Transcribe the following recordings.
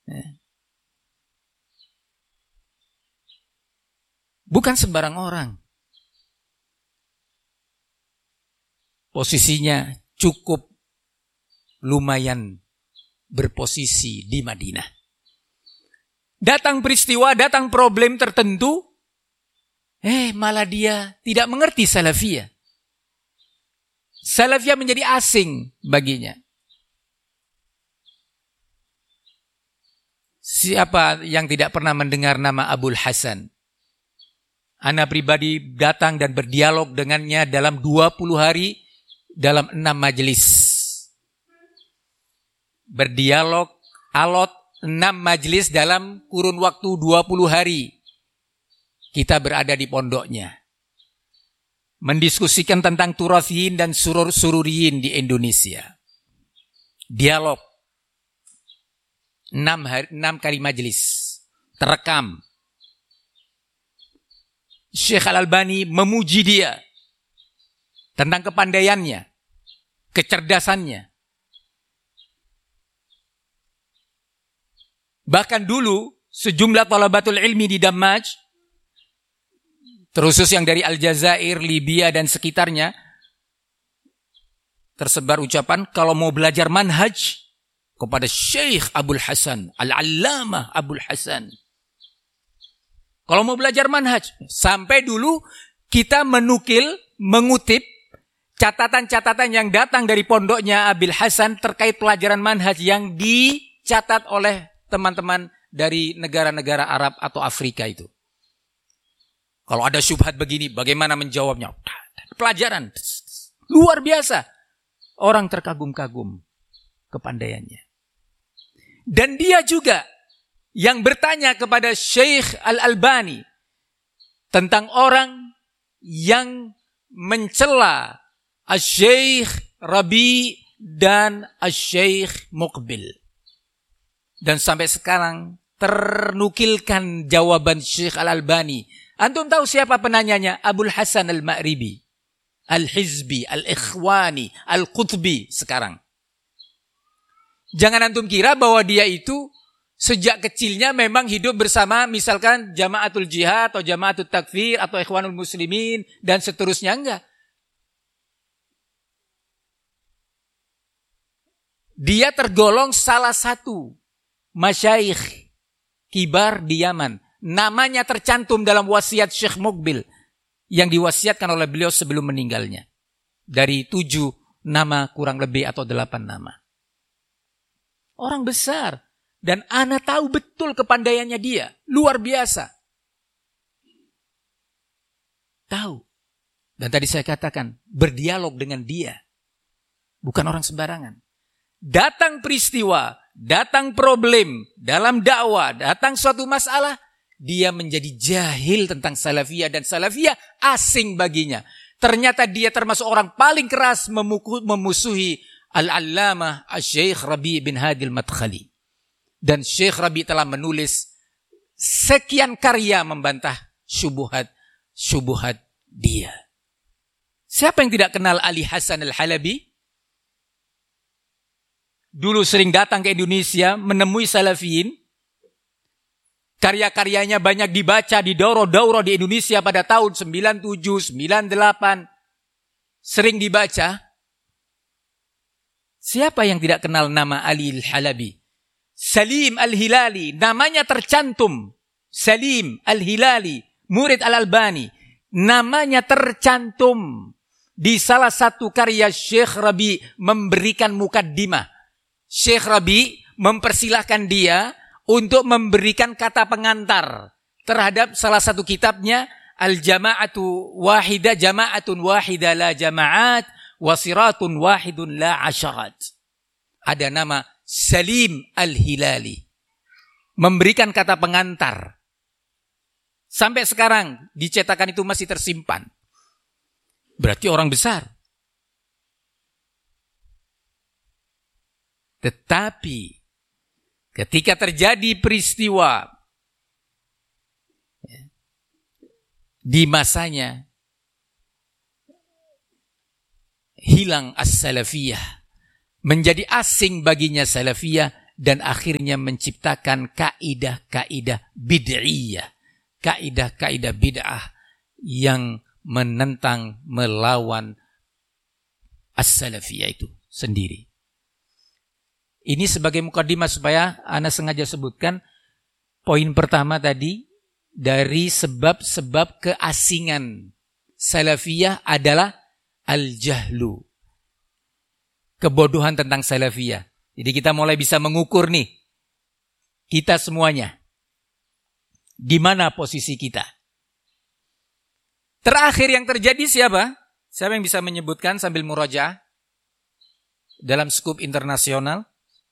Bukan sembarang orang. Posisinya cukup lumayan berposisi di Madinah. Datang peristiwa, datang problem tertentu, malah dia tidak mengerti salafiyah. Salafiyah menjadi asing baginya. Siapa yang tidak pernah mendengar nama Abul Hasan? Ana pribadi datang dan berdialog dengannya dalam 20 hari, dalam 6 majelis. Berdialog, alot 6 majelis dalam kurun waktu 20 hari. Kita berada di pondoknya. Mendiskusikan tentang turathiyin dan sururiyin di Indonesia. Dialog. 6 kali majelis. Terekam. Syekh Al-Albani memuji dia tentang kepandaiannya, kecerdasannya. Bahkan dulu sejumlah talabatul ilmi di Dammaj, terkhusus yang dari Aljazair, Libya dan sekitarnya, tersebar ucapan kalau mau belajar manhaj kepada Syekh Abul Hasan, Al-Allamah Abul Hasan. Kalau mau belajar manhaj, sampai dulu kita mengutip catatan-catatan yang datang dari pondoknya Abil Hasan terkait pelajaran manhaj yang dicatat oleh teman-teman dari negara-negara Arab atau Afrika itu. Kalau ada syubhat begini, bagaimana menjawabnya? Pelajaran luar biasa. Orang terkagum-kagum kepandaiannya. Dan dia juga yang bertanya kepada Syekh Al-Albani tentang orang yang mencela Asy-Syaikh Rabi dan Asy-Syaikh Muqbil. Dan sampai sekarang ternukilkan jawaban Syekh Al-Albani. Antum tahu siapa penanyanya? Abul Hasan Al-Ma'ribi, Al-Hizbi, Al-Ikhwani, Al-Qutbi sekarang. Jangan antum kira bahwa dia itu sejak kecilnya memang hidup bersama misalkan Jamaatul Jihad atau Jamaatul Takfir atau Ikhwanul Muslimin dan seterusnya, enggak. Dia tergolong salah satu masyayikh kibar di Yaman. Namanya tercantum dalam wasiat Syekh Muqbil yang diwasiatkan oleh beliau sebelum meninggalnya. Dari 7 nama kurang lebih atau 8 nama. Orang besar. Dan ana tahu betul kepandaiannya dia. Luar biasa. Tahu. Dan tadi saya katakan, berdialog dengan dia. Bukan orang sembarangan. Datang peristiwa, datang problem dalam dakwah, datang suatu masalah, dia menjadi jahil tentang salafiyah dan salafiyah asing baginya. Ternyata dia termasuk orang paling keras memusuhi Al-Allamah Asy-Syaikh Rabi' bin Hadi Al-Madkhali. Dan Syekh Rabi' telah menulis sekian karya membantah syubhat dia. Siapa yang tidak kenal Ali Hasan Al-Halabi? Dulu sering datang ke Indonesia menemui salafiyin. Karya-karyanya banyak dibaca di daurah-daurah di Indonesia pada tahun 97, 98. Sering dibaca. Siapa yang tidak kenal nama Ali Al-Halabi? Salim Al-Hilali, namanya tercantum. Salim Al-Hilali, murid Al-Albani. Namanya tercantum di salah satu karya Syekh Rabi' memberikan mukaddimah. Syekh Rabi' mempersilahkan dia untuk memberikan kata pengantar terhadap salah satu kitabnya Al-Jama'atu Wahidah, Jama'atun Wahidah la Jama'at, Wasiratun Wahidun la Asyarat. Ada nama Salim Al-Hilali. Memberikan kata pengantar. Sampai sekarang di cetakan itu masih tersimpan. Berarti orang besar. Tetapi ketika terjadi peristiwa di masanya, hilang as-salafiyah, menjadi asing baginya salafiyah, dan akhirnya menciptakan kaidah-kaidah bid'iyah, kaidah-kaidah bid'ah yang menentang, melawan as-salafiyah itu sendiri. Ini sebagai mukadimah supaya ana sengaja sebutkan poin pertama tadi, dari sebab-sebab keasingan salafiyah adalah al-jahlu, kebodohan tentang salafiyah. Jadi kita mulai bisa mengukur nih, kita semuanya, di mana posisi kita. Terakhir yang terjadi siapa? Siapa yang bisa menyebutkan sambil murajaah dalam skup internasional?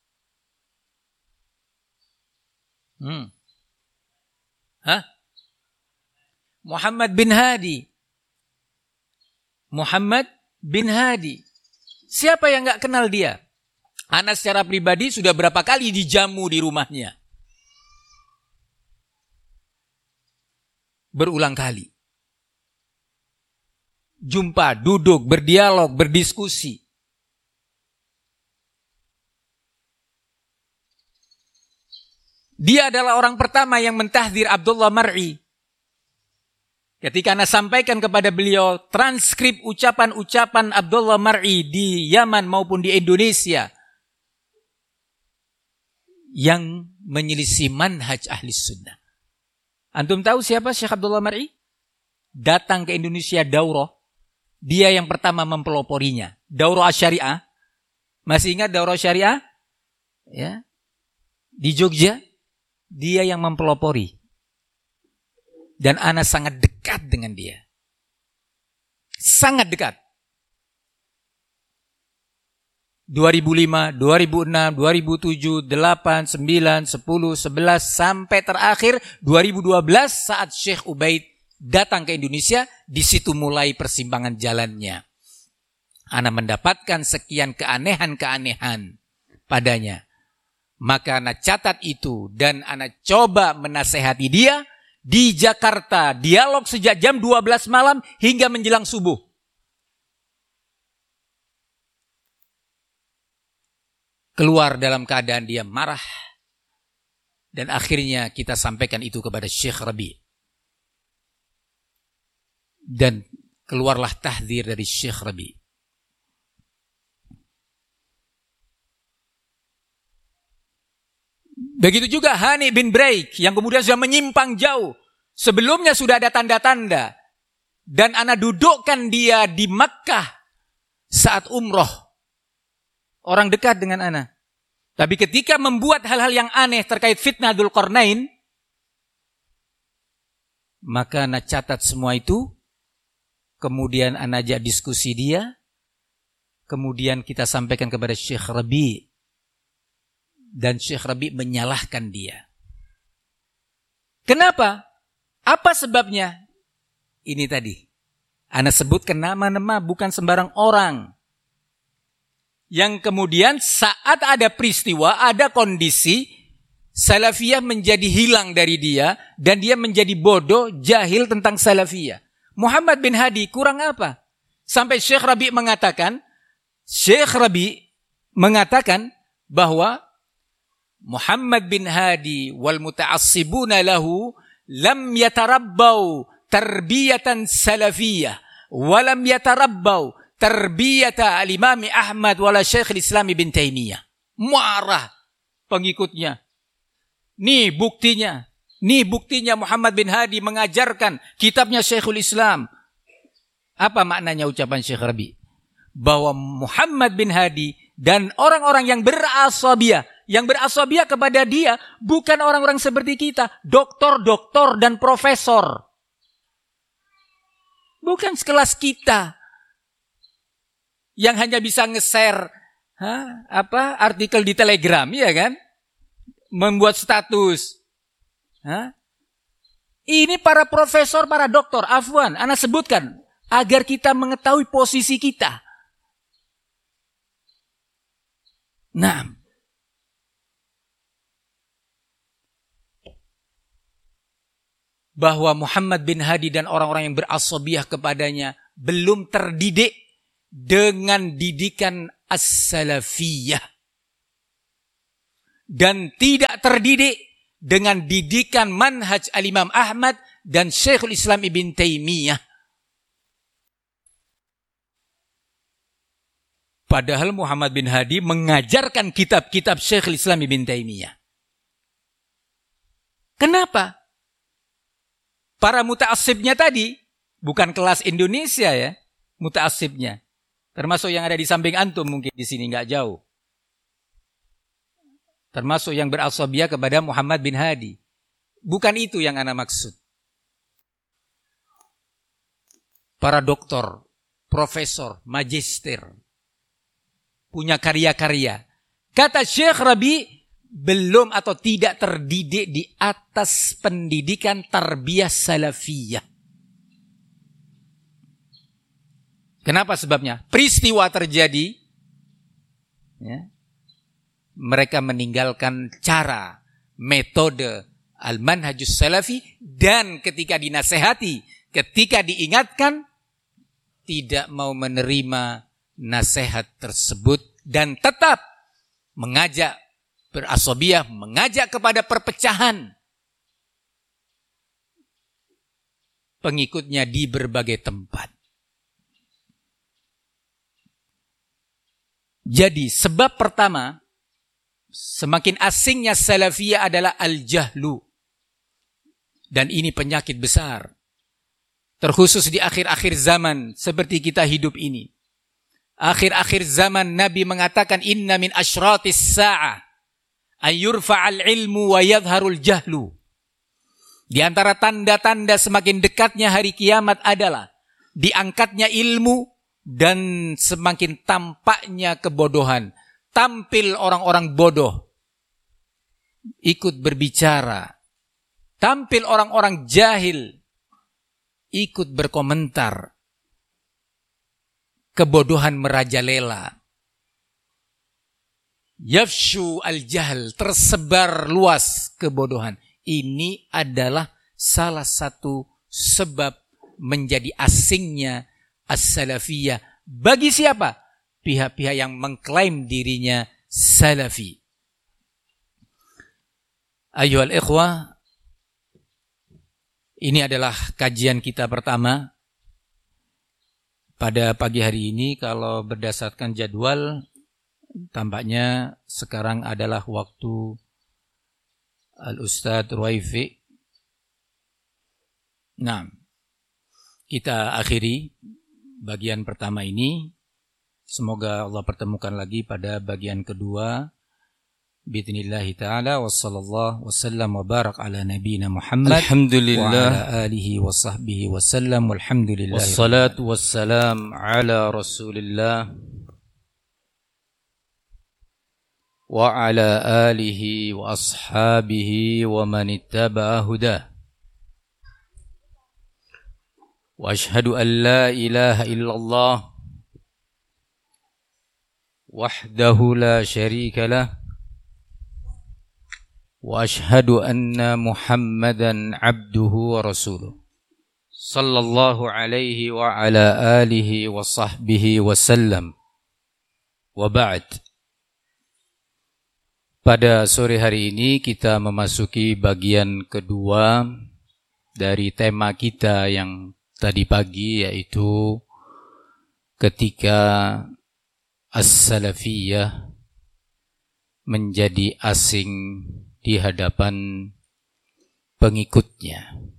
Muhammad bin Hadi. Muhammad bin Hadi. Siapa yang gak kenal dia? Ana secara pribadi sudah berapa kali dijamu di rumahnya. Berulang kali. Jumpa, duduk, berdialog, berdiskusi. Dia adalah orang pertama yang mentahdzir Abdullah Mar'i. Ketika Anda sampaikan kepada beliau transkrip ucapan-ucapan Abdullah Mar'i di Yaman maupun di Indonesia yang menyelisih manhaj ahli sunnah. Antum tahu siapa Syekh Abdullah Mar'i? Datang ke Indonesia daurah. Dia yang pertama mempeloporinya. Daurah Syariah. Masih ingat daurah Syariah? Ya. Di Jogja. Dia yang mempelopori. Dan ana sangat dekat dengan dia. Sangat dekat. 2005, 2006, 2007, 8, 9, 10, 11, sampai terakhir 2012 saat Syekh Ubaid datang ke Indonesia, di situ mulai persimpangan jalannya. Ana mendapatkan sekian keanehan-keanehan padanya. Maka ana catat itu dan ana coba menasehati dia di Jakarta. Dialog sejak jam 12 malam hingga menjelang subuh. Keluar dalam keadaan dia marah. Dan akhirnya kita sampaikan itu kepada Syekh Rabi. Dan keluarlah tahdzir dari Syekh Rabi. Begitu juga Hani bin Braik yang kemudian sudah menyimpang jauh. Sebelumnya sudah ada tanda-tanda. Dan ana dudukkan dia di Makkah saat umroh. Orang dekat dengan ana. Tapi ketika membuat hal-hal yang aneh terkait fitnah Dzulqarnain, maka ana catat semua itu. Kemudian ana ajak diskusi dia. Kemudian kita sampaikan kepada Syekh Rabi. Dan Syekh Rabi menyalahkan dia. Kenapa? Apa sebabnya? Ini tadi. Ana sebutkan nama-nama bukan sembarang orang. Yang kemudian saat ada peristiwa, ada kondisi, salafiyah menjadi hilang dari dia. Dan dia menjadi bodoh, jahil tentang salafiyah. Muhammad bin Hadi kurang apa? Sampai Syekh Rabi mengatakan bahwa Muhammad bin Hadi wal muta'assibuna lahu lam yatarabbau tarbiyatan salafiyah wa lam yatarabbau tarbiyata al-Imam Ahmad wala Syekh al-Islam Ibn Taimiyah. Marah pengikutnya. Nih buktinya Muhammad bin Hadi mengajarkan kitabnya Syekhul Islam. Apa maknanya ucapan Syekh Rabi? Bahwa Muhammad bin Hadi dan orang-orang yang berasabiyah kepada dia bukan orang-orang seperti kita, doktor dan profesor. Bukan sekelas kita yang hanya bisa nge-share artikel di Telegram, ya kan? Membuat status. Ini para profesor, para doktor, afwan, ana sebutkan agar kita mengetahui posisi kita. Nah, bahwa Muhammad bin Hadi dan orang-orang yang berasabiyah kepadanya belum terdidik dengan didikan as-salafiyah. dan tidak terdidik dengan didikan manhaj al-Imam Ahmad dan Syekhul Islam Ibn Taimiyah. Padahal Muhammad bin Hadi mengajarkan kitab-kitab Syekhul Islam Ibn Taimiyah. Kenapa? Para muta'assibnya tadi, bukan kelas Indonesia ya, muta'assibnya. Termasuk yang ada di samping antum mungkin di sini nggak jauh. Termasuk yang berasabiyah kepada Muhammad bin Hadi. Bukan itu yang ana maksud. Para doktor, profesor, magister, punya karya-karya. Kata Syekh Rabi, belum atau tidak terdidik di atas pendidikan tarbiyah salafiyah. Kenapa sebabnya? Peristiwa terjadi, ya, mereka meninggalkan cara, metode al-manhajus salafi, dan ketika dinasehati, ketika diingatkan, tidak mau menerima nasihat tersebut dan tetap mengajak berasabiyah, mengajak kepada perpecahan pengikutnya di berbagai tempat. Jadi sebab pertama, semakin asingnya salafiyah adalah al-jahlu. Dan ini penyakit besar. Terkhusus di akhir-akhir zaman seperti kita hidup ini. Akhir-akhir zaman Nabi mengatakan inna min asyratis sa'ah ayyurfa'al ilmu wa yadharul jahlu. Di antara tanda-tanda semakin dekatnya hari kiamat adalah diangkatnya ilmu dan semakin tampaknya kebodohan. Tampil orang-orang bodoh ikut berbicara. Tampil orang-orang jahil ikut berkomentar. Kebodohan merajalela. Yafshu al-jahl, tersebar luas kebodohan. Ini adalah salah satu sebab menjadi asingnya as-salafiyah. Bagi siapa? Pihak-pihak yang mengklaim dirinya salafi. Ayyuhal ikhwah, ini adalah kajian kita pertama pada pagi hari ini. Kalau berdasarkan jadwal, tampaknya sekarang adalah waktu Al-Ustadz Ruwaifi. Nah, kita akhiri bagian pertama ini. Semoga Allah pertemukan lagi pada bagian kedua. Bismillahi ta'ala wa sallallahu wa sallam wa barak ala nabiyina Muhammad Alhamdulillah wa ala alihi wa sahbihi wa sallam walhamdulillah. Wassalatu wassalam ala Rasulillah wa ala alihi wa ashabihi wa man ittaba'a hudah. Wa ashhadu an la ilaha illallah wahdahu la syarika lah wa ashhadu anna Muhammadan abduhu wa rasuluh sallallahu alaihi wa ala alihi wa sahbihi wa sallam. Wa ba'd. Pada sore hari ini kita memasuki bagian kedua dari tema kita yang tadi pagi, yaitu ketika as-salafiyah menjadi asing di hadapan pengikutnya.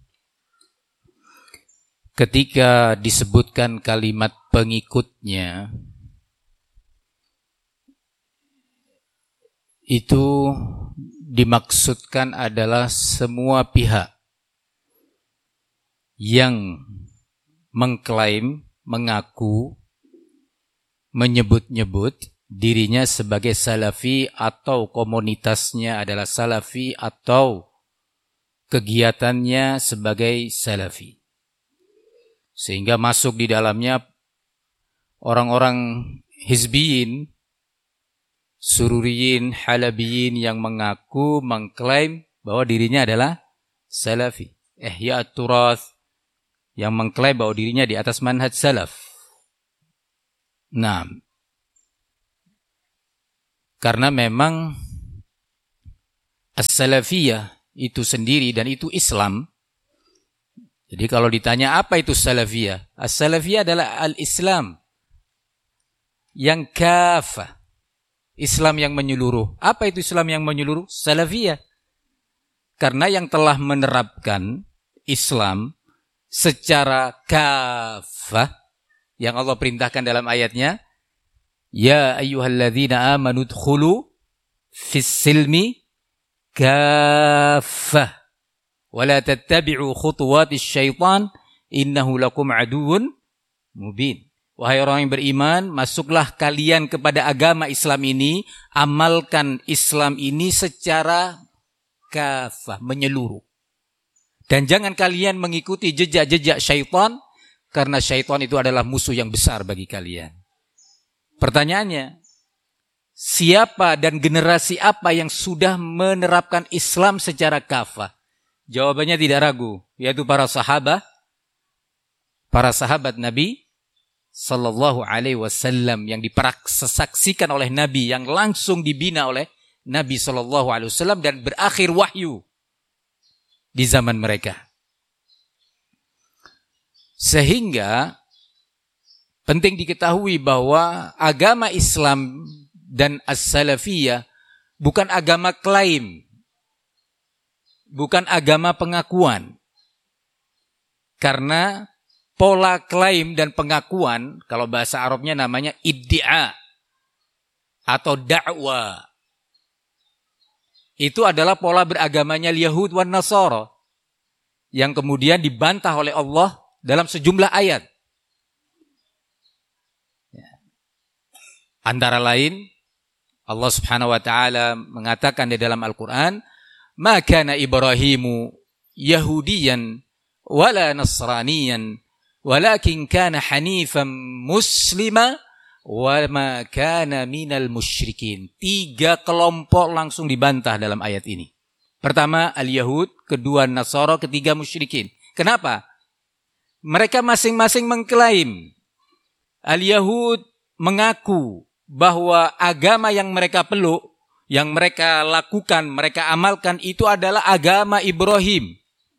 Ketika disebutkan kalimat pengikutnya, itu dimaksudkan adalah semua pihak yang mengklaim, mengaku, menyebut-nyebut dirinya sebagai salafi atau komunitasnya adalah salafi atau kegiatannya sebagai salafi. Sehingga masuk di dalamnya orang-orang hizbiyin, sururiyin, halabiyin yang mengaku, mengklaim bahwa dirinya adalah salafi. Ihya at-turath yang mengklaim bahwa dirinya di atas manhaj salaf. Nah, karena memang As-salafiyah itu sendiri dan itu Islam. Jadi kalau ditanya apa itu salafiyah? As-salafiyah adalah al-Islam yang kafah. Islam yang menyeluruh. Apa itu Islam yang menyeluruh? Salafiyah. Karena yang telah menerapkan Islam secara kafah yang Allah perintahkan dalam ayatnya, ya ayyuhalladzina amanu dkhulu fis silmi kafah wa la tattabi'u khutuwatis syaitan innahu lakum aduwwun mubin. Wahai orang yang beriman, masuklah kalian kepada agama Islam ini, amalkan Islam ini secara kafah, menyeluruh. Dan jangan kalian mengikuti jejak-jejak syaitan, karena syaitan itu adalah musuh yang besar bagi kalian. Pertanyaannya, siapa dan generasi apa yang sudah menerapkan Islam secara kafah? Jawabannya tidak ragu, yaitu para sahabat Nabi Sallallahu Alaihi Wasallam yang dipersaksikan oleh Nabi, yang langsung dibina oleh Nabi Sallallahu Alaihi Wasallam dan berakhir wahyu di zaman mereka. Sehingga penting diketahui bahwa agama Islam dan as-salafiyah bukan agama klaim, bukan agama pengakuan. Karena pola klaim dan pengakuan, kalau bahasa Arabnya namanya iddia atau da'wa. Itu adalah pola beragamanya Yahud wan Nasara yang kemudian dibantah oleh Allah dalam sejumlah ayat. Antara lain Allah Subhanahu wa taala mengatakan di dalam Al-Qur'an, "Ma kana Ibrahimu Yahudiyan wala Nasraniyan walakin kana hanifan muslima wa ma kana minal musyrikin." 3 kelompok langsung dibantah dalam ayat ini. Pertama al-Yahud, kedua Nasara, ketiga musyrikin. Kenapa? Mereka masing-masing mengklaim. Al-Yahud mengaku bahwa agama yang mereka peluk, yang mereka lakukan, mereka amalkan itu adalah agama Ibrahim.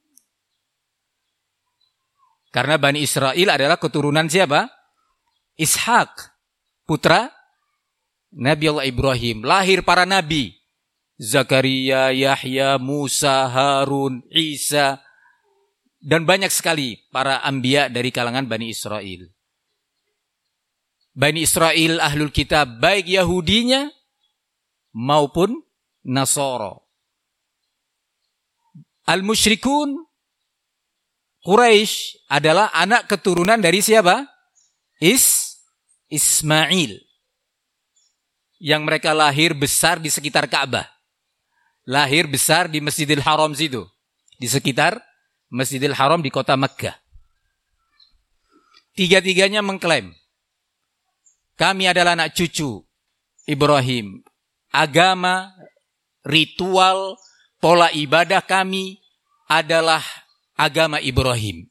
Karena Bani Israel adalah keturunan siapa? Ishak, putra Nabi Allah Ibrahim. Lahir para nabi. Zakaria, Yahya, Musa, Harun, Isa. Dan banyak sekali para anbiya dari kalangan Bani Israel. Bani Israel ahlul kitab, baik Yahudinya maupun Nasara. Al-musyrikun Quraisy adalah anak keturunan dari siapa? Ismail. Yang mereka lahir besar di sekitar Ka'bah. Lahir besar di Masjidil Haram situ. Di sekitar Masjidil Haram di kota Makkah. 3-tiganya mengklaim, kami adalah anak cucu Ibrahim. Agama, ritual, pola ibadah kami adalah agama Ibrahim.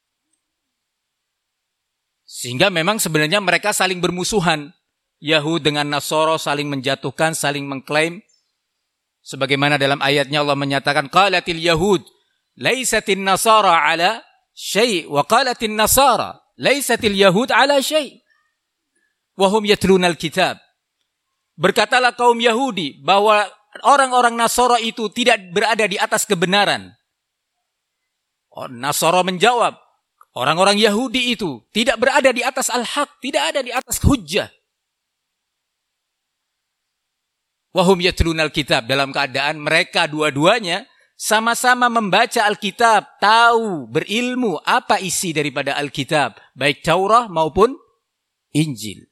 Sehingga memang sebenarnya mereka saling bermusuhan. Yahud dengan Nasara saling menjatuhkan, saling mengklaim. Sebagaimana dalam ayatnya Allah menyatakan, qalatil Yahud laisatin Nasara ala syai' wa qalatin Nasara laisatil Yahud ala syai' wa hum yatlunal kitab. Berkatalah kaum Yahudi bahwa orang-orang Nasara itu tidak berada di atas kebenaran. Nasara menjawab, orang-orang Yahudi itu tidak berada di atas al-haq, tidak ada di atas hujjah. Wahum yatlunal kitab, dalam keadaan mereka dua-duanya sama-sama membaca Alkitab, tahu, berilmu apa isi daripada Alkitab, baik Taurah maupun Injil.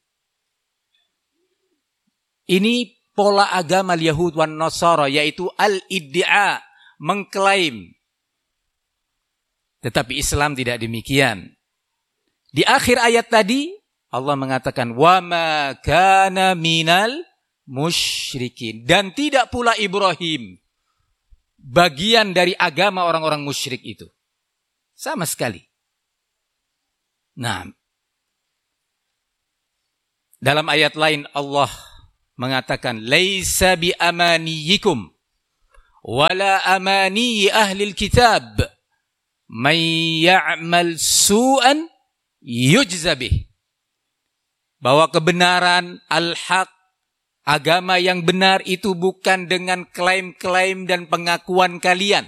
Ini pola agama Yahud wan Nasara, yaitu al-iddia, mengklaim. Tetapi Islam tidak demikian. Di akhir ayat tadi Allah mengatakan wa ma kana minal musyrikin, dan tidak pula Ibrahim bagian dari agama orang-orang musyrik itu. Sama sekali. Nah, dalam ayat lain Allah mengatakan laisa bi amaniyikum wala amani ahli kitab man ya'mal su'an yujza bih. Bahwa kebenaran, al-haq, agama yang benar itu bukan dengan klaim-klaim dan pengakuan kalian.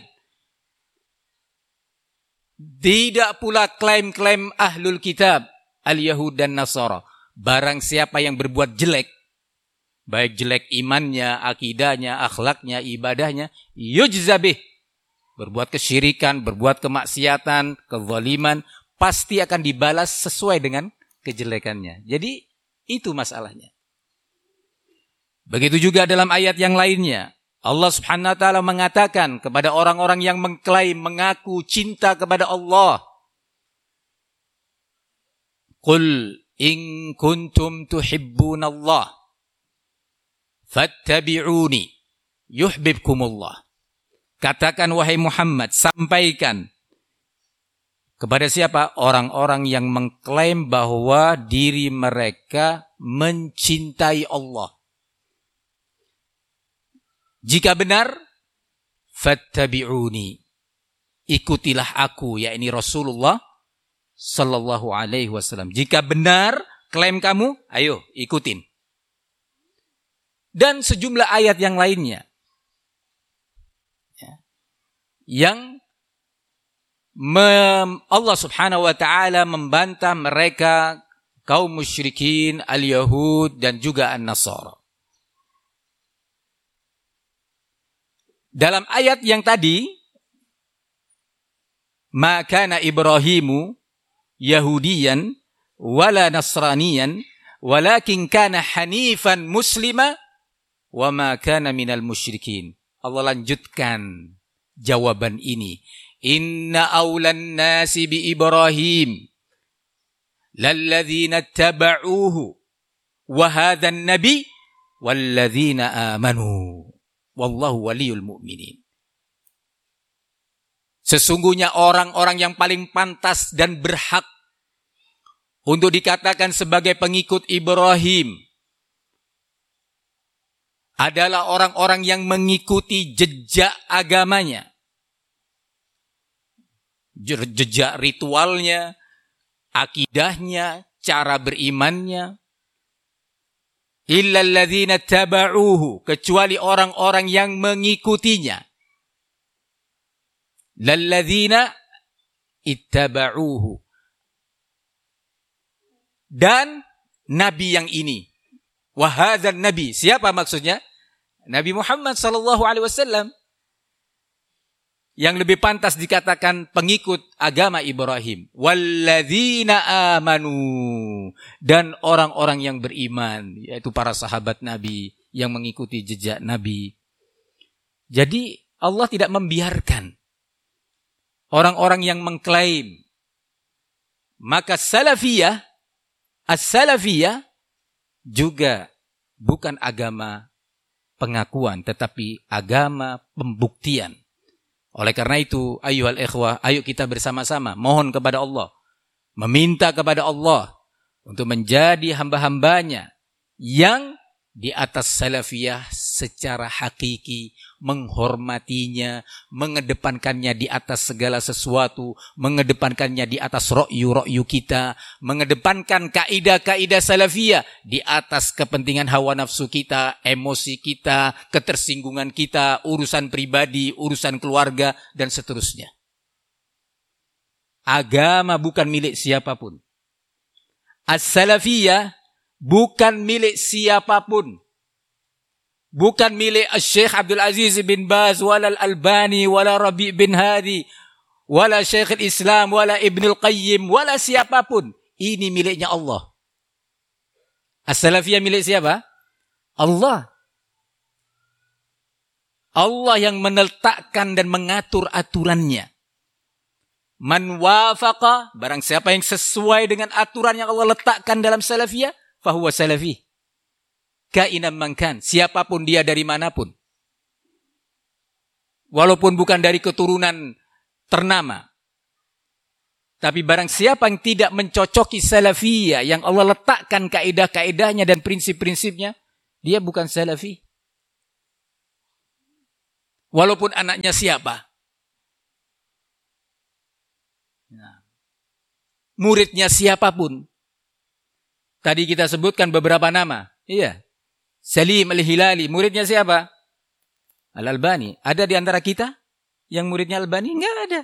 Tidak pula klaim-klaim ahlul kitab, al-Yahud dan Nasara. Barang siapa yang berbuat jelek, baik jelek imannya, akidahnya, akhlaknya, ibadahnya, yujzabih. Berbuat kesyirikan, berbuat kemaksiatan, kezaliman, pasti akan dibalas sesuai dengan kejelekannya. Jadi itu masalahnya. Begitu juga dalam ayat yang lainnya. Allah Subhanahu wa taala mengatakan kepada orang-orang yang mengklaim, mengaku cinta kepada Allah. Qul in kuntum tuhibbunallah fattabi'uni yuhibbukumullah. Katakan wahai Muhammad, sampaikan kepada siapa? Orang-orang yang mengklaim bahwa diri mereka mencintai Allah. Jika benar, fattabi'uni, ikutilah aku, yakni Rasulullah sallallahu alaihi wasallam. Jika benar klaim kamu, ayo ikutin. Dan sejumlah ayat yang lainnya yang Allah Subhanahu wa taala membantah mereka kaum musyrikin, al-Yahud dan juga an-Nasara. Dalam ayat yang tadi, ma kana Ibrahimu Yahudiyan wala Nasraniyan walakin kana hanifan muslima wa ma kana minal musyrikin. Allah lanjutkan jawaban ini. Inna awlan nasi bi Ibrahim lalladzina taba'uhu wa hadhan nabi walladzina amanu wallahu waliyul mu'minin. Sesungguhnya orang-orang yang paling pantas dan berhak untuk dikatakan sebagai pengikut Ibrahim adalah orang-orang yang mengikuti jejak agamanya. Jejak ritualnya, akidahnya, cara berimannya. Illal ladzina taba'uhu, kecuali orang-orang yang mengikutinya. Lalladzina ittaba'uhu. Dan nabi yang ini. Wahadzan nabi, siapa maksudnya? Nabi Muhammad sallallahu alaihi wasallam. Yang lebih pantas dikatakan pengikut agama Ibrahim. Walladzina amanu, dan orang-orang yang beriman, yaitu para sahabat Nabi yang mengikuti jejak Nabi. Jadi Allah tidak membiarkan orang-orang yang mengklaim. Maka salafiyah, as-salafiyah juga bukan agama pengakuan, tetapi agama pembuktian. Oleh karena itu, ayyuhal ikhwah, ayo kita bersama-sama mohon kepada Allah, meminta kepada Allah untuk menjadi hamba-hambanya yang di atas salafiyah secara hakiki, menghormatinya, mengedepankannya di atas segala sesuatu, mengedepankannya di atas ra'yu kita, mengedepankan kaidah-kaidah salafiyah di atas kepentingan hawa nafsu kita, emosi kita, ketersinggungan kita, urusan pribadi, urusan keluarga, dan seterusnya. Agama bukan milik siapapun. As-salafiyah bukan milik siapapun. Bukan milik Syekh Abdul Aziz bin Baz, wala Al-Albani, wala Rabi' bin Hadi, wala Syekh Islam, wala Ibn Al-Qayyim, wala siapapun. Ini miliknya Allah. As-salafiyah milik siapa? Allah. Allah yang meletakkan dan mengatur aturannya. Man wafaqa, barang siapa yang sesuai dengan aturan yang Allah letakkan dalam salafiyah, fahuwa salafi. Kainan mangkan, siapapun dia dari manapun. Walaupun bukan dari keturunan ternama. Tapi barang siapa yang tidak mencocoki salafiyah, yang Allah letakkan kaidah-kaidahnya dan prinsip-prinsipnya, dia bukan salafi. Walaupun anaknya siapa. Muridnya siapapun. Tadi kita sebutkan beberapa nama. Iya. Salim Al-Hilali, muridnya siapa? Al-Albani. Ada di antara kita yang muridnya Albani? Enggak ada.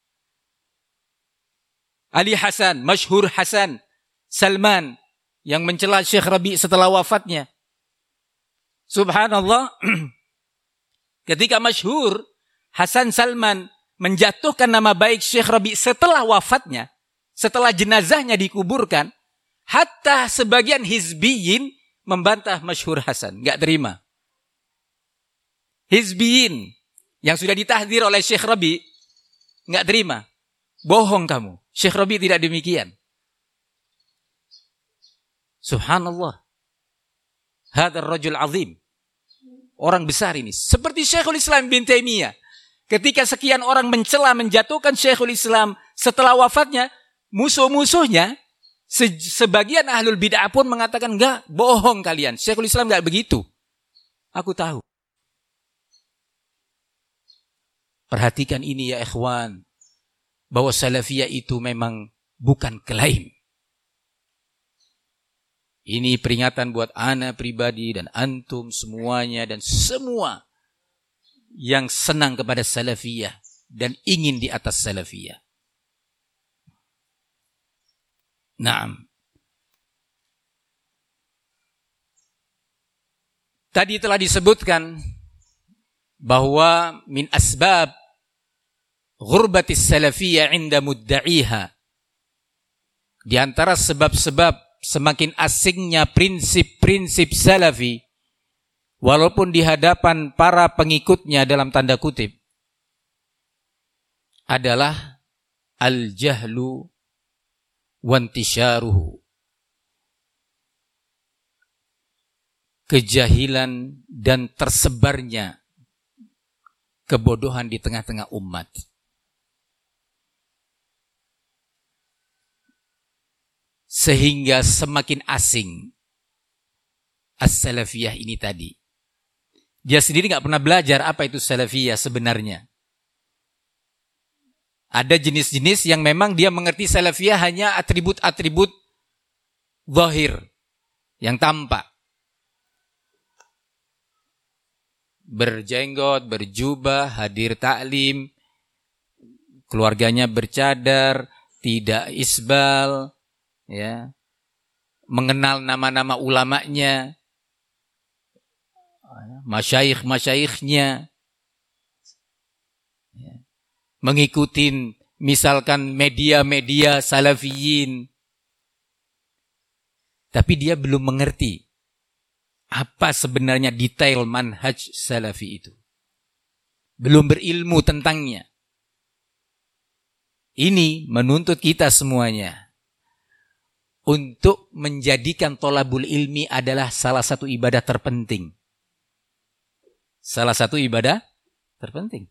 Ali Hasan, Masyhur Hasan Salman, yang mencela Syekh Rabi setelah wafatnya. Subhanallah. Ketika Masyhur Hasan Salman menjatuhkan nama baik Syekh Rabi setelah wafatnya, setelah jenazahnya dikuburkan, hatta sebagian hizbiyin membantah Masyhur Hasan, enggak terima. Hizbiyin yang sudah ditahdir oleh Syekh Rabi enggak terima. Bohong kamu. Syekh Rabi tidak demikian. Subhanallah. Hadzal rajul azim. Orang besar ini. Seperti Syekhul Islam bin Taimiyah. Ketika sekian orang mencela, menjatuhkan Syekhul Islam setelah wafatnya, musuh-musuhnya, sebagian ahlul bid'ah pun mengatakan, enggak, bohong kalian. Syekhul Islam enggak begitu. Aku tahu. Perhatikan ini ya ikhwan. Bahwa salafiyah itu memang bukan klaim. Ini peringatan buat ana pribadi dan antum semuanya dan semua yang senang kepada salafiyah dan ingin di atas salafiyah. Naam. Tadi telah disebutkan bahwa min asbab ghurbatis salafiyah inda mudda'iha, di antara sebab-sebab semakin asingnya prinsip-prinsip salafi walaupun di hadapan para pengikutnya dalam tanda kutip adalah al-jahlu wantisyaruhu, kejahilan dan tersebarnya kebodohan di tengah-tengah umat. Sehingga semakin asing as-salafiyah ini tadi. Dia sendiri gak pernah belajar apa itu salafiyah sebenarnya. Ada jenis-jenis yang memang dia mengerti salafiyah hanya atribut-atribut zahir, yang tampak. Berjenggot, berjubah, hadir taklim, keluarganya bercadar, tidak isbal, ya, mengenal nama-nama ulamanya, masyayikh-masyayikhnya, ya, mengikuti misalkan media-media salafiyin, tapi dia belum mengerti apa sebenarnya detail manhaj salafi itu, belum berilmu tentangnya. Ini menuntut kita semuanya untuk menjadikan thalabul ilmi adalah salah satu ibadah terpenting. Salah satu ibadah terpenting.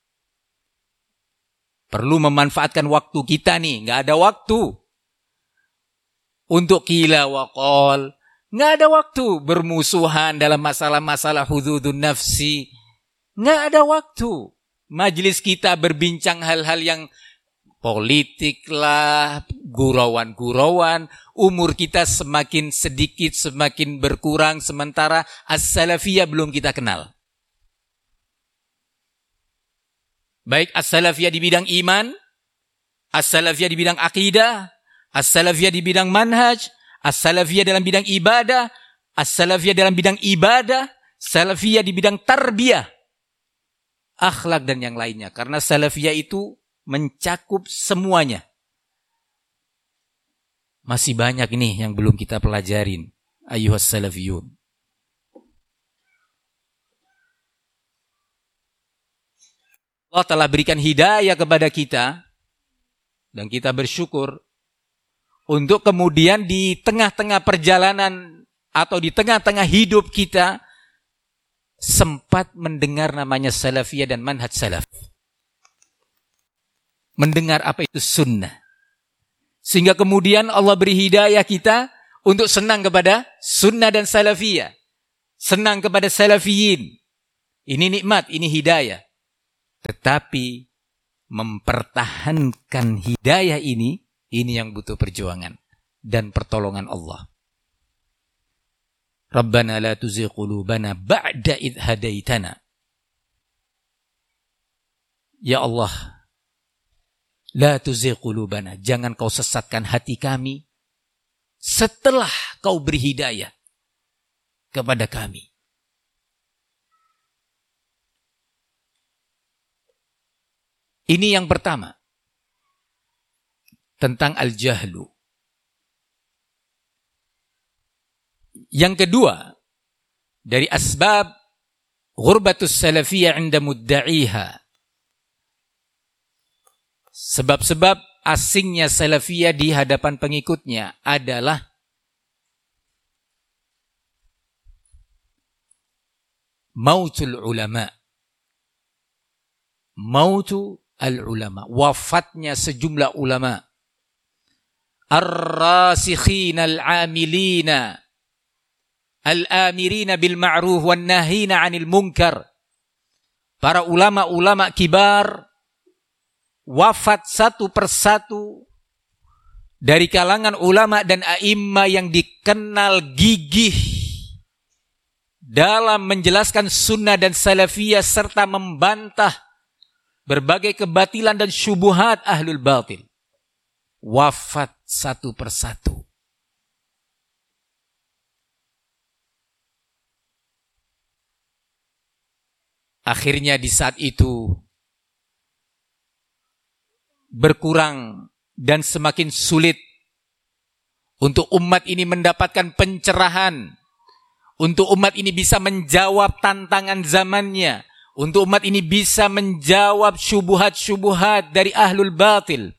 Perlu memanfaatkan waktu kita nih. Nggak ada waktu untuk qila wa qal. Nggak ada waktu bermusuhan dalam masalah-masalah hududun nafsi. Nggak ada waktu. Majelis kita berbincang hal-hal yang politik lah, gurauan-gurauan, umur kita semakin sedikit, semakin berkurang, sementara as-salafiyah belum kita kenal. Baik as-salafiyah di bidang iman, as-salafiyah di bidang akidah, as-salafiyah di bidang manhaj, as-salafiyah dalam bidang ibadah, as-salafiyah dalam bidang ibadah, salafiyah di bidang tarbiyah, akhlak dan yang lainnya. Karena salafiyah itu mencakup semuanya. Masih banyak nih yang belum kita pelajarin. Ayyuhas salafiyun. Allah telah berikan hidayah kepada kita. Dan kita bersyukur. Untuk kemudian di tengah-tengah perjalanan atau di tengah-tengah hidup kita sempat mendengar namanya salafiyah dan manhaj salaf. Mendengar apa itu sunnah. Sehingga kemudian Allah beri hidayah kita untuk senang kepada sunnah dan salafiyah. Senang kepada salafiyin. Ini nikmat, ini hidayah. Tetapi mempertahankan hidayah ini yang butuh perjuangan dan pertolongan Allah. Rabbana la tuzigh qulubana ba'da idh hadaitana. Ya Allah, la tuzigh qulubana, jangan kau sesatkan hati kami setelah kau beri hidayah kepada kami. Ini yang pertama, tentang al-jahlu. Yang kedua, dari asbab ghurbatus salafiyah 'inda mudda'iha. Sebab-sebab asingnya salafiyah di hadapan pengikutnya adalah mautul ulama. Mautu al-ulama, wafatnya sejumlah ulama. Ar-rasikhina al-amilina al-amirina bil ma'ruf wan nahina 'anil munkar. Para ulama-ulama kibar wafat satu persatu dari kalangan ulama dan a'immah yang dikenal gigih dalam menjelaskan sunnah dan salafiyah serta membantah berbagai kebatilan dan syubuhat ahlul batil. Wafat satu persatu. Akhirnya di saat itu berkurang dan semakin sulit untuk umat ini mendapatkan pencerahan, untuk umat ini bisa menjawab tantangan zamannya, untuk umat ini bisa menjawab syubuhat-syubuhat dari ahlul batil.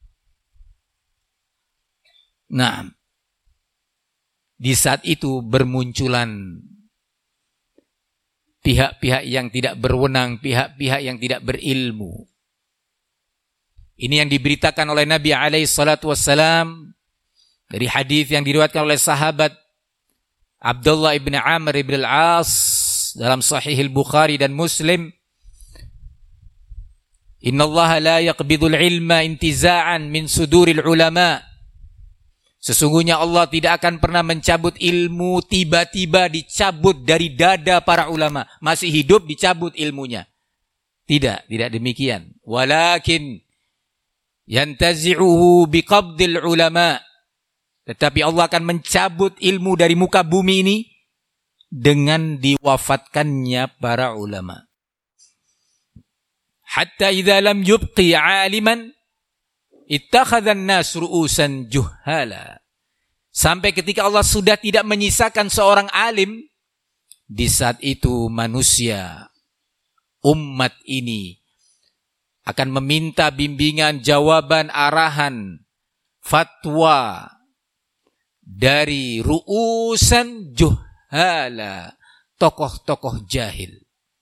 Nah, di saat itu bermunculan pihak-pihak yang tidak berwenang, pihak-pihak yang tidak berilmu. Ini yang diberitakan oleh Nabi SAW dari hadis yang diriwayatkan oleh sahabat Abdullah ibn Amr ibn al-As dalam Sahih al-Bukhari dan Muslim. Inna Allah la yaqbidul ilma intiza'an min suduril ulama. Sesungguhnya Allah tidak akan pernah mencabut ilmu tiba-tiba dicabut dari dada para ulama. Masih hidup dicabut ilmunya. Tidak demikian. Walakin yantazi'uhu biqabdil ulama. Tetapi Allah akan mencabut ilmu dari muka bumi ini dengan diwafatkannya para ulama. Hatta idza lam yubqi 'aliman ittakhadhan nas ru'usan juhala. Sampai ketika Allah sudah tidak menyisakan seorang alim, di saat itu manusia, umat ini akan meminta bimbingan, jawaban, arahan, fatwa dari ru'usan juhala, tokoh-tokoh jahil.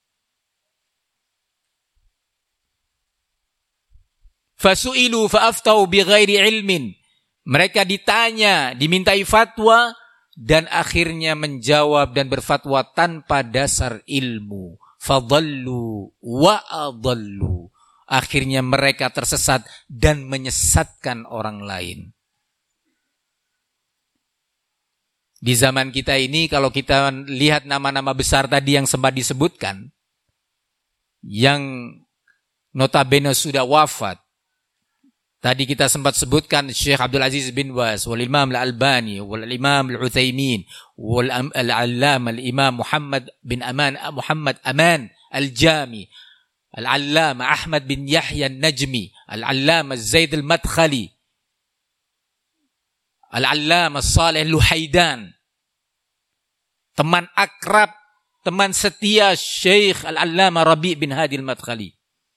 Fasu'ilu fa'aftau bighairi ilmin. Mereka ditanya, dimintai fatwa, dan akhirnya menjawab dan berfatwa tanpa dasar ilmu. Fadallu wa adallu. Akhirnya mereka tersesat dan menyesatkan orang lain. Di zaman kita ini, kalau kita lihat nama-nama besar tadi yang sempat disebutkan, yang notabene sudah wafat, tadi kita sempat sebutkan Syekh Abdul Aziz bin Baz, wal Imam Al-Albani, wal Imam Al-Utsaimin, wal Al-Allamah Al-Imam Muhammad Aman Al-Jami, Al-Allamah Ahmad bin Yahya An-Najmi, Al-Allamah Zaid Al-Madkhali, Al-Allamah Saleh Luhaidan. Teman akrab, teman setia Syekh Al-Allamah Rabi' bin Hadi Al-Madkhali.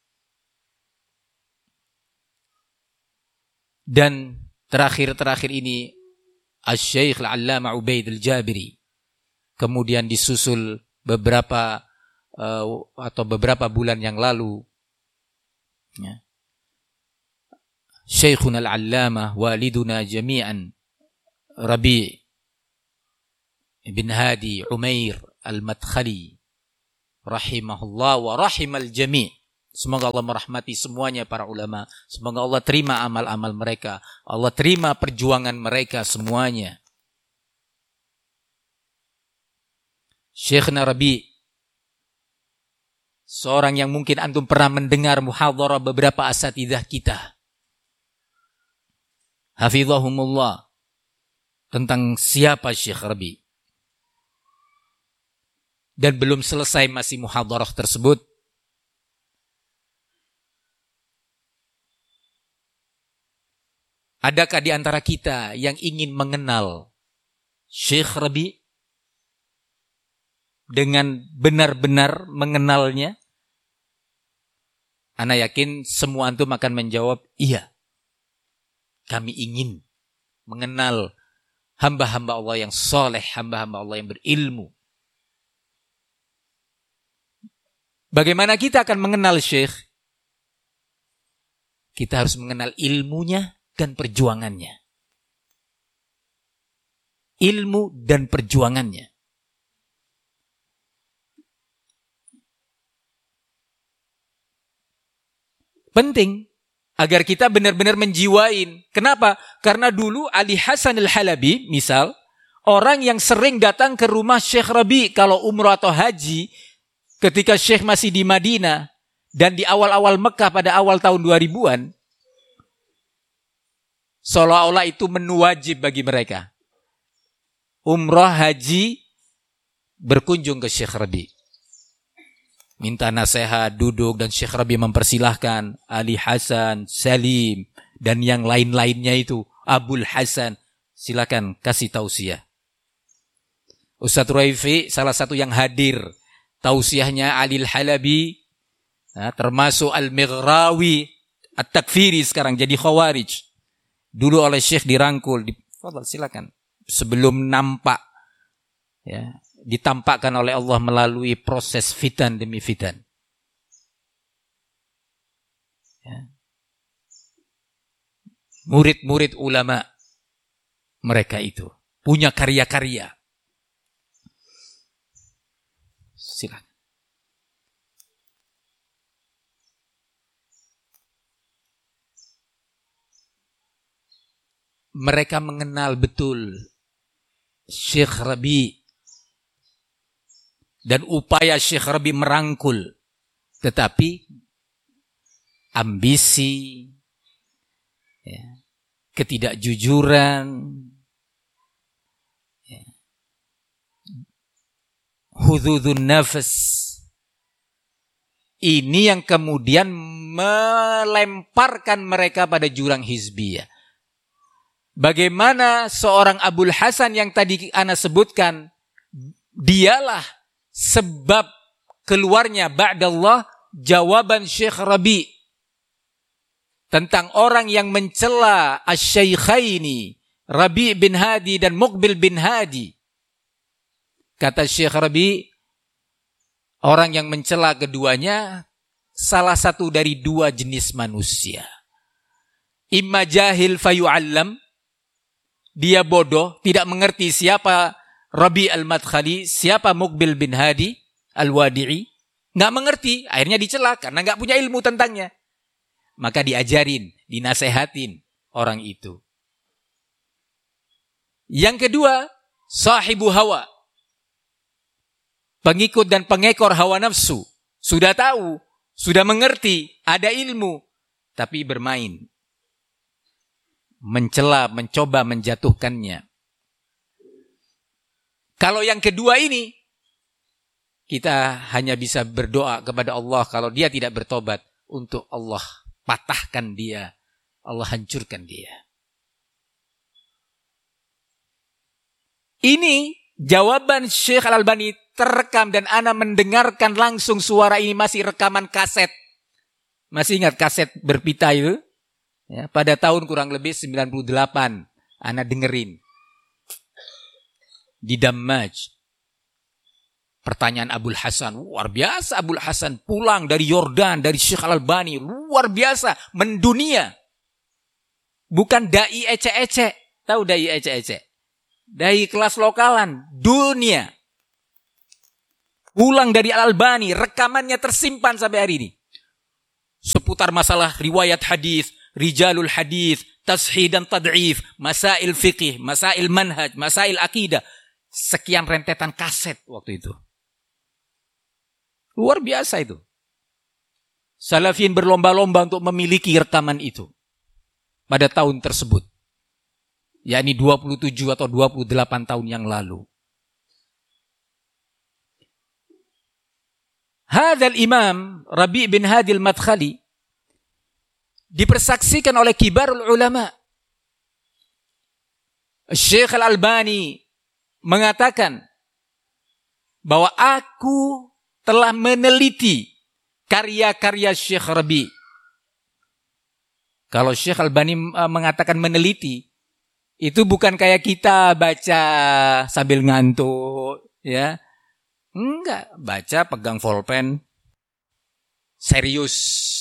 Dan terakhir ini Asy-Syaikh Al-Allamah Ubaid Al-Jabiri. Kemudian disusul beberapa bulan yang lalu, ya, Syekhuna Al-Allamah waliduna jami'an Rabi' bin Hadi Umair Al-Madkhali rahimahullah wa rahimal jami'. Semoga Allah merahmati semuanya para ulama. Semoga Allah terima amal-amal mereka. Allah terima perjuangan mereka semuanya. Syekhna Rabi, seorang yang mungkin antum pernah mendengar muhadharah beberapa asatidzah kita. Hafizahumullah. Tentang siapa Syekh Rabi. Dan belum selesai masih muhadharah tersebut. Adakah di antara kita yang ingin mengenal Syekh Rabi? Dengan benar-benar mengenalnya? Ana yakin semua antum akan menjawab, iya. Kami ingin mengenal hamba-hamba Allah yang soleh, hamba-hamba Allah yang berilmu. Bagaimana kita akan mengenal Syekh? Kita harus mengenal ilmunya dan perjuangannya. Ilmu dan perjuangannya. Penting agar kita benar-benar menjiwain. Kenapa? Karena dulu Ali Hasan Al-Halabi, misal, orang yang sering datang ke rumah Syekh Rabi kalau umrah atau haji, ketika Syekh masih di Madinah, dan di awal-awal Mekah pada awal tahun 2000-an, seolah-olah itu menu wajib bagi mereka. Umrah, haji, berkunjung ke Syekh Rabi. Minta nasihat, duduk, dan Syekh Rabi mempersilahkan Ali Hasan, Salim, dan yang lain-lainnya itu, Abul Hasan, silakan kasih tausiah. Ustaz Raifi salah satu yang hadir, tausiahnya Ali Al-Halabi, termasuk Al-Mighrawi, At-Takfiri sekarang jadi Khawarij. Dulu oleh Syekh dirangkul, silakan. Sebelum nampak, ya, ditampakkan oleh Allah melalui proses fitan demi fitan. Ya. Murid-murid ulama mereka itu punya karya-karya. Silakan. Mereka mengenal betul Syekh Rabi dan upaya Syekh Rabi merangkul, tetapi ambisi, ya, ketidakjujuran, ya, hududun nafas, ini yang kemudian melemparkan mereka pada jurang hizbiyah. Bagaimana seorang Abul Hasan yang tadi ana sebutkan, dialah sebab keluarnya ba'dallah jawaban Syekh Rabi tentang orang yang mencela asy-syaikhaini Rabi bin Hadi dan Muqbil bin Hadi. Kata Syekh Rabi, orang yang mencela keduanya salah satu dari dua jenis manusia. Imma jahil fayu'allam, dia bodoh, tidak mengerti siapa Rabi al-Madkhali, siapa Muqbil bin Hadi al-Wadi'i, nggak mengerti, akhirnya dicela karena nggak punya ilmu tentangnya. Maka diajarin, dinasehatin orang itu. Yang kedua, sahibu hawa, pengikut dan pengekor hawa nafsu, sudah tahu, sudah mengerti, ada ilmu, tapi bermain, mencela, mencoba menjatuhkannya. Kalau yang kedua ini, kita hanya bisa berdoa kepada Allah kalau dia tidak bertobat, untuk Allah patahkan dia, Allah hancurkan dia. Ini jawaban Syekh Al-Albani terekam dan ana mendengarkan langsung suara ini, masih rekaman kaset. Masih ingat kaset berpita itu? Ya, pada tahun kurang lebih 98, ana dengerin. Di Dammaj. Pertanyaan Abul Hasan, luar biasa Abul Hasan, pulang dari Yordan, dari Syekh Al-Albani, luar biasa, mendunia. Bukan dai ecek-ecek, tahu dai ecek-ecek? Dai kelas lokalan, dunia. Pulang dari Al-Albani, rekamannya tersimpan sampai hari ini. seputar masalah riwayat hadis, rijalul hadis, tashih dan tad'if, masail fiqih, masail manhaj, masail akidah. Sekian rentetan kaset waktu itu. Luar biasa itu. Salafin berlomba-lomba untuk memiliki rekaman itu pada tahun tersebut, yakni 27 atau 28 tahun yang lalu. Hadzal Imam Rabi' bin Hadi al-Madkhali dipersaksikan oleh kibarul ulama. Syekh Al-Albani mengatakan bahwa aku telah meneliti karya-karya Syekh Rabi'. Kalau Syekh Al-Albani mengatakan meneliti, itu bukan kayak kita baca sambil ngantuk, ya. Enggak, baca pegang pulpen, serius.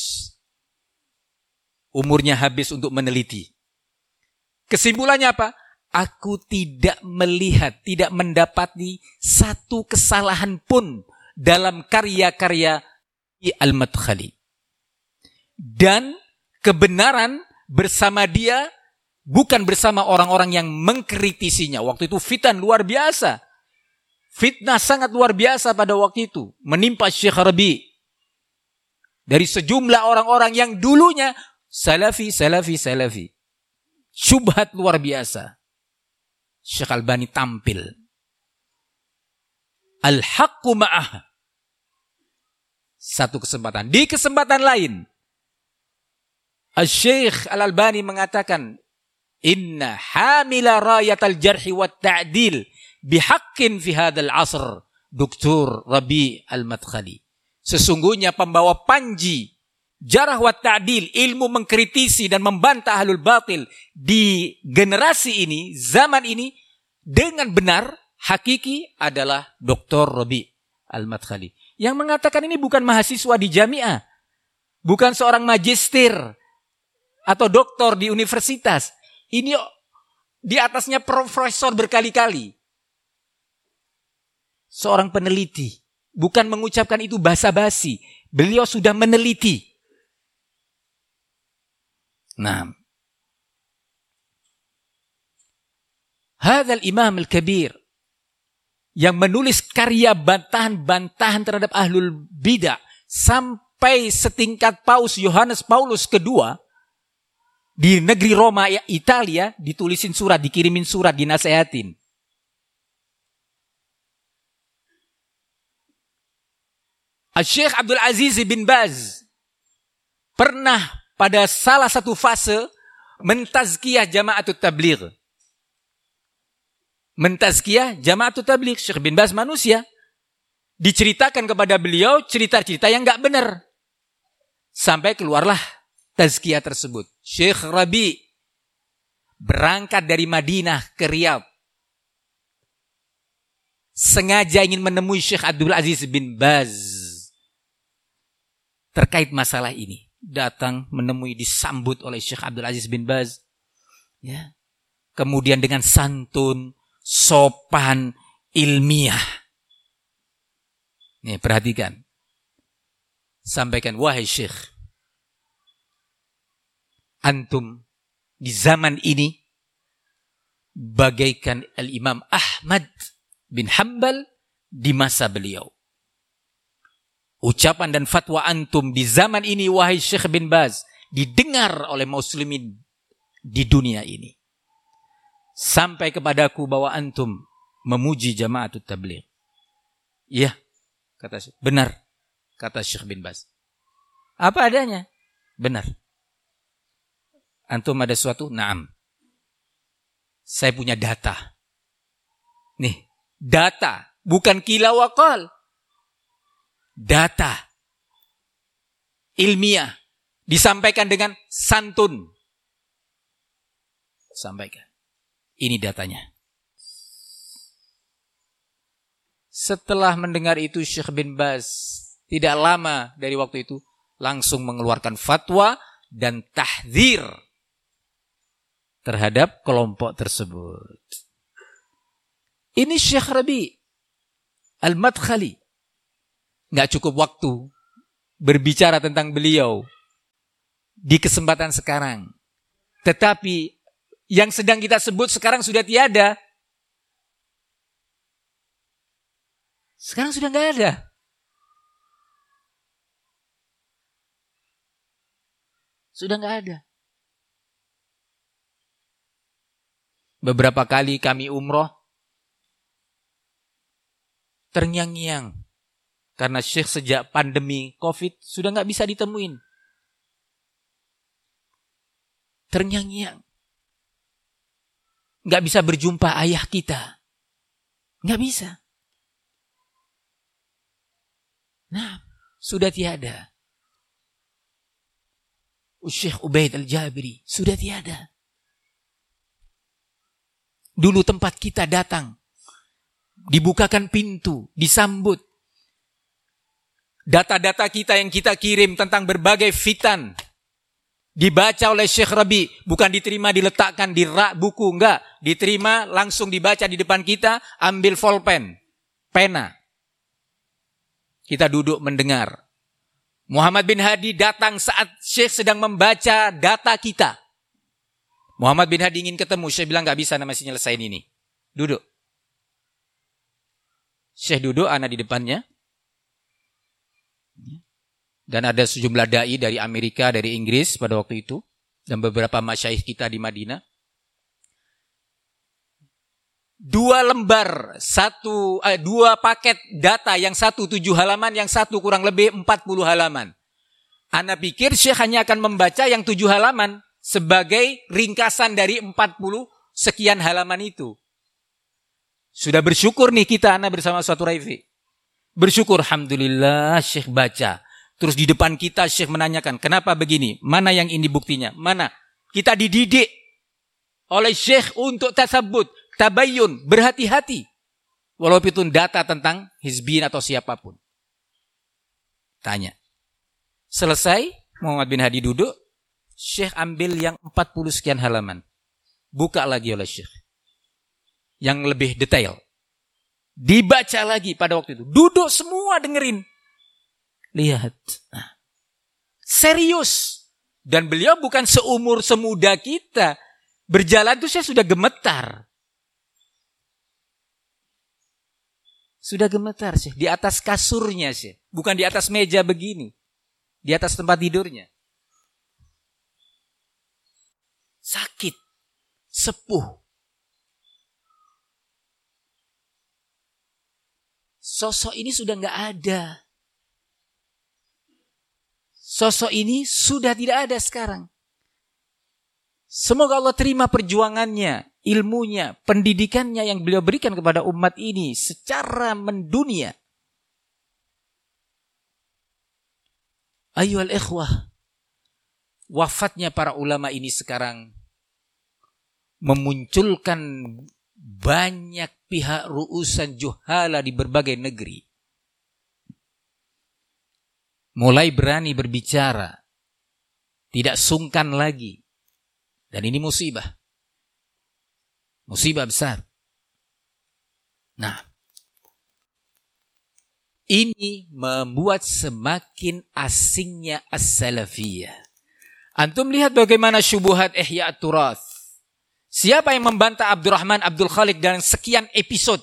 Umurnya habis untuk meneliti. Kesimpulannya apa? Aku tidak melihat, tidak mendapati satu kesalahan pun dalam karya-karya Al-Madkhali. Dan kebenaran bersama dia, bukan bersama orang-orang yang mengkritisinya. Waktu itu fitnah luar biasa. Fitnah sangat luar biasa pada waktu itu menimpa Syekh Rabi' dari sejumlah orang-orang yang dulunya salafi. Syubhat luar biasa. Syekh Albani tampil. Al-haqqu ma'ah. Satu kesempatan. Di kesempatan lain, Syekh Al-Albani mengatakan, Inna hamila rayatal jarhi wa ta'dil bihaqqin fi hadzal asr Dr. Rabi' Al-Madkhali. Sesungguhnya pembawa panji jarah wa ta'dil, ilmu mengkritisi dan membantah ahlul batil di generasi ini, zaman ini dengan benar, hakiki adalah Dr. Rabi' Al-Madkhali. Yang mengatakan ini bukan mahasiswa di jamiah, bukan seorang magister atau doktor di universitas. Ini di atasnya profesor berkali-kali. Seorang peneliti, bukan mengucapkan itu basa-basi. Beliau sudah meneliti. Nah, hadzal Imam Al-Kabir yang menulis karya bantahan-bantahan terhadap ahlul bidah sampai setingkat Paus Yohanes Paulus II di negeri Roma, Italia, ditulisin surat, dikirimin surat, dinasehatin. Syekh Abdul Aziz bin Baz pernah pada salah satu fase mentazkiyah Jama'atut Tabligh. Mentazkiyah Jama'atut Tabligh. Syekh bin Baz manusia. Diceritakan kepada beliau cerita-cerita yang enggak benar. Sampai keluarlah tazkiyah tersebut. Syekh Rabi' berangkat dari Madinah ke Riyadh. Sengaja ingin menemui Syekh Abdul Aziz bin Baz terkait masalah ini. Datang menemui, disambut oleh Syekh Abdul Aziz bin Baz. Ya. Kemudian dengan santun, sopan, ilmiah. Nih, perhatikan. Sampaikan, wahai Syekh, antum di zaman ini bagaikan Al-Imam Ahmad bin Hanbal di masa beliau. Ucapan dan fatwa antum di zaman ini, wahai Syekh bin Baz, didengar oleh muslimin di dunia ini. Sampai kepadaku bahwa antum memuji Jama'atut Tabligh. Iya, kata Syekh. Benar, kata Syekh bin Baz. Apa adanya? Benar. Antum ada sesuatu? Naam. Saya punya data. Nih, data. Bukan kila wakal. Data. Ilmiah. Disampaikan dengan santun. Sampaikan. Ini datanya. Setelah mendengar itu Syekh bin Baz tidak lama dari waktu itu langsung mengeluarkan fatwa dan tahdzir terhadap kelompok tersebut. Ini Syekh Rabi' Al-Madkhali. Nggak cukup waktu berbicara tentang beliau di kesempatan sekarang. Tetapi yang sedang kita sebut sekarang sudah tiada. Sekarang sudah nggak ada. Sudah nggak ada. Beberapa kali kami umroh, terngiang-ngiang. Karena Syekh sejak pandemi COVID sudah nggak bisa ditemuin. Terngiang-ngiang. Nggak bisa berjumpa ayah kita. Nggak bisa. Nah, sudah tiada. Syekh Ubaid Al-Jabiri sudah tiada. Dulu tempat kita datang, dibukakan pintu, disambut. Data-data kita yang kita kirim tentang berbagai fitan dibaca oleh Syekh Rabi, bukan diterima diletakkan di rak buku, enggak, diterima langsung dibaca di depan kita, ambil pulpen, pena. Kita duduk mendengar. Muhammad bin Hadi datang saat Syekh sedang membaca data kita. Muhammad bin Hadi ingin ketemu, Syekh bilang enggak bisa, masih nyelesain ini. Duduk. Syekh duduk, ana di depannya. Dan ada sejumlah dai dari Amerika, dari Inggris pada waktu itu, dan beberapa masyaikh kita di Madinah. 2 lembar, 2 paket data, yang satu 7 halaman, yang satu kurang lebih 40 halaman. Ana pikir Syekh hanya akan membaca yang 7 halaman sebagai ringkasan dari 40 sekian halaman itu. Sudah bersyukur nih kita, ana bersama suatu Raifi. Bersyukur, alhamdulillah Syekh baca. Terus di depan kita Syekh menanyakan, kenapa begini? Mana yang ini buktinya? Mana? Kita dididik oleh Syekh untuk tasabbut, tabayyun, berhati-hati. Walaupun itu data tentang hizbin atau siapapun. Tanya. Selesai, Muhammad bin Hadi duduk, Syekh ambil yang 40 sekian halaman. Buka lagi oleh Syekh. Yang lebih detail. Dibaca lagi pada waktu itu. Duduk semua dengerin. Lihat. Nah, serius. Dan beliau bukan seumur semuda kita. Berjalan itu saya sudah gemetar. Sudah gemetar sih. Di atas kasurnya sih. Bukan di atas meja begini. Di atas tempat tidurnya. Sakit. Sepuh. Sosok ini sudah nggak ada. Sosok ini sudah tidak ada sekarang. Semoga Allah terima perjuangannya, ilmunya, pendidikannya yang beliau berikan kepada umat ini secara mendunia. Ayyuhal ikhwah, wafatnya para ulama ini sekarang memunculkan banyak pihak ru'usan juhala di berbagai negeri. Mulai berani berbicara. Tidak sungkan lagi. Dan ini musibah. Musibah besar. Nah, ini membuat semakin asingnya as-salafiyah. Antum lihat bagaimana syubuhat Ihya at-Turath. Siapa yang membantah Abdurrahman Abdul Khaliq dalam sekian episode?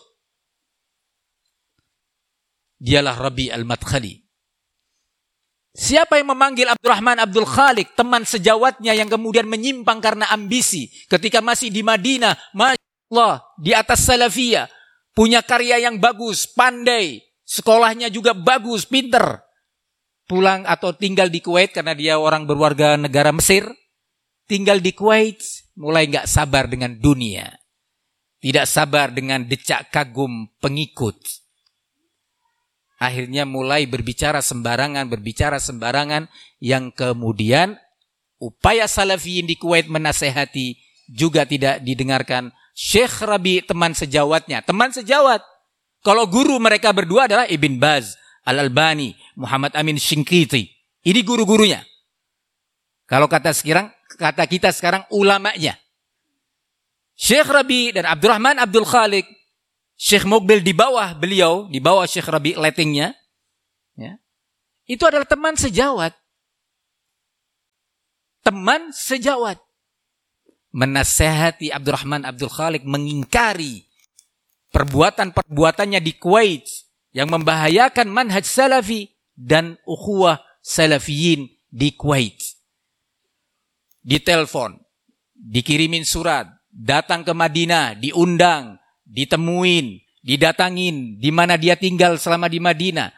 Dialah Rabi al-Madkhali. Siapa yang memanggil Abdurrahman Abdul Khaliq, teman sejawatnya yang kemudian menyimpang karena ambisi ketika masih di Madinah, Masya Allah, di atas salafiyah, punya karya yang bagus, pandai, sekolahnya juga bagus, pinter. Pulang atau tinggal di Kuwait karena dia orang berwarga negara Mesir, tinggal di Kuwait, mulai gak sabar dengan dunia. Tidak sabar dengan decak kagum pengikut. Akhirnya mulai berbicara sembarangan yang kemudian upaya salafiyin di Kuwait menasehati juga tidak didengarkan. Syekh Rabi teman sejawatnya, teman sejawat. Kalau guru mereka berdua adalah Ibn Baz, Al-Albani, Muhammad Amin Shinqiti. Ini guru-gurunya. Kalau kata kita sekarang ulamanya. Syekh Rabi dan Abdurrahman Abdul Khaliq, Syekh Muqbil di bawah beliau, di bawah Syekh Rabi lettingnya, ya, itu adalah teman sejawat. teman sejawat. Menasehati Abdurrahman Abdul Khaliq mengingkari perbuatan-perbuatannya di Kuwait yang membahayakan manhaj salafi dan ukhuwah salafiyin di Kuwait. Ditelepon, dikirimin surat, datang ke Madinah, diundang, ditemuin, didatangin di mana dia tinggal selama di Madinah.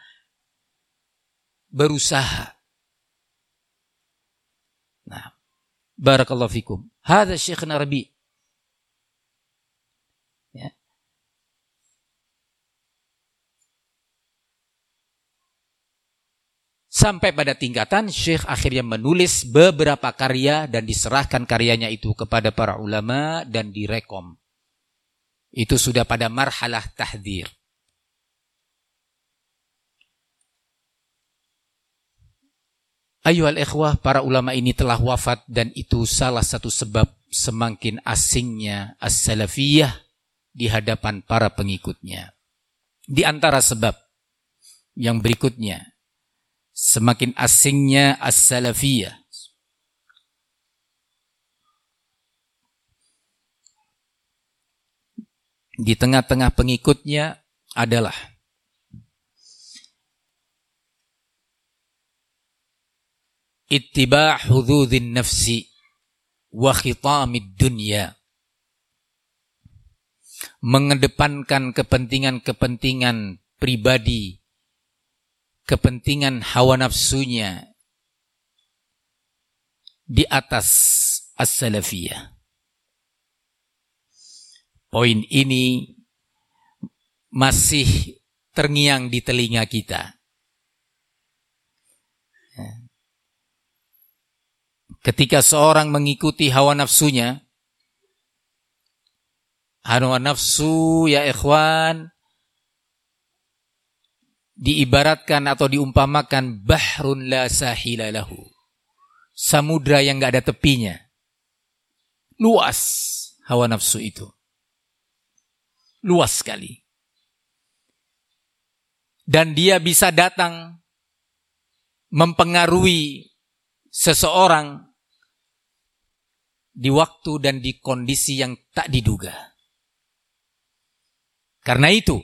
Berusaha. Nah, barakallahu fikum. Hadza Syekhna Rabi. Ya. Sampai pada tingkatan Syekh akhirnya menulis beberapa karya dan diserahkan karyanya itu kepada para ulama dan direkom. Itu sudah pada marhalah tahdzir. Ayyuhal ikhwah, para ulama ini telah wafat dan itu salah satu sebab semakin asingnya as-salafiyah di hadapan para pengikutnya. Di antara sebab yang berikutnya, semakin asingnya as-salafiyah di tengah-tengah pengikutnya adalah ittiba' hududin nafsi wa khitamid dunya. Mengedepankan kepentingan-kepentingan pribadi, kepentingan hawa nafsunya di atas as-salafiyah. Poin ini masih terngiang di telinga kita. Ketika seorang mengikuti hawa nafsunya, hawa nafsu ya ikhwan diibaratkan atau diumpamakan bahrun la sahila lahu. Samudra yang gak ada tepinya. Luas hawa nafsu itu. Luas sekali. Dan dia bisa datang mempengaruhi seseorang di waktu dan di kondisi yang tak diduga. Karena itu,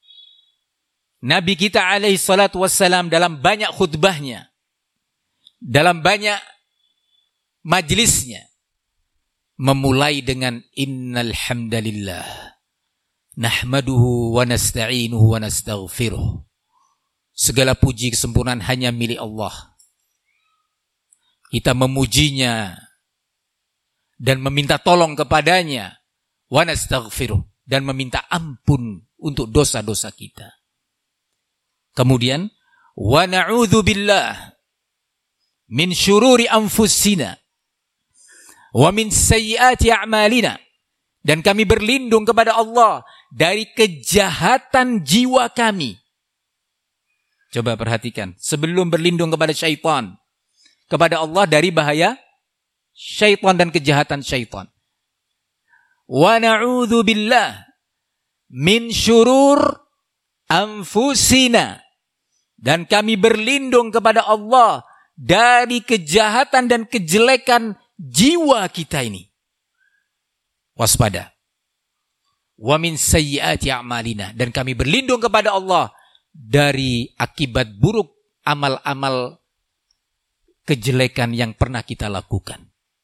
Nabi kita alaihi salatu wassalam dalam banyak khutbahnya, dalam banyak majlisnya, memulai dengan innal hamdalillah nahmaduhu wa nasta'inuhu wa nastaghfiruh. Segala puji kesempurnaan hanya milik Allah. Kita memujinya dan meminta tolong kepadanya, wa nastaghfiruh, dan meminta ampun untuk dosa-dosa kita. Kemudian wa na'udzu billah min syururi anfusina wa min sayyiati a'malina, dan kami berlindung kepada Allah dari kejahatan jiwa kami. Coba perhatikan, sebelum berlindung kepada syaitan, kepada Allah dari bahaya syaitan dan kejahatan syaitan. Wa na'udzu billah min syurur anfusina, dan kami berlindung kepada Allah dari kejahatan dan kejelekan jiwa kita ini. Waspada. Wa min sayyiati a'malina, dan kami berlindung kepada Allah dari akibat buruk amal-amal kejelekan yang pernah kita lakukan.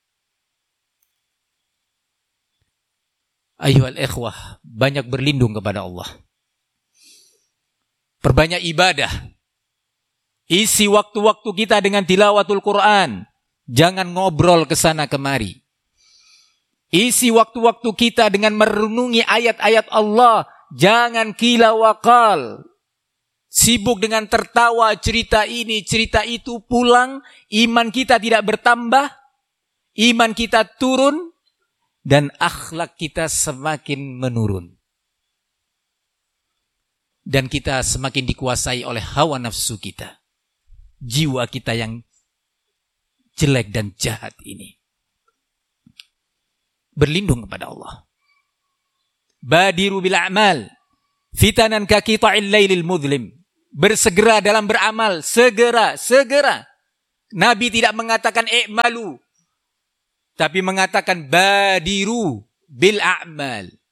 Ayyuhal ikhwah, banyak berlindung kepada Allah. Perbanyak ibadah. Isi waktu-waktu kita dengan tilawatul Quran. Jangan ngobrol ke sana kemari. Isi waktu-waktu kita dengan merenungi ayat-ayat Allah. Jangan kila wakal. Sibuk dengan tertawa, cerita ini, cerita itu, pulang. Iman kita tidak bertambah. Iman kita turun. Dan akhlak kita semakin menurun. Dan kita semakin dikuasai oleh hawa nafsu kita. Jiwa kita yang jelek dan jahat ini. Berlindung kepada Allah. Badiru bil a'mal fitanan ka qita'il lailil mudlim. Bersegera dalam beramal, segera. Nabi tidak mengatakan i'malu tapi mengatakan badiru bil a'mal.